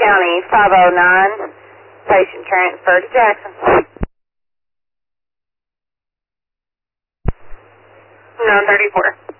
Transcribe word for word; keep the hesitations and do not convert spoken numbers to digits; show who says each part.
Speaker 1: County five oh nine, patient transfer to Jackson. nine thirty-four.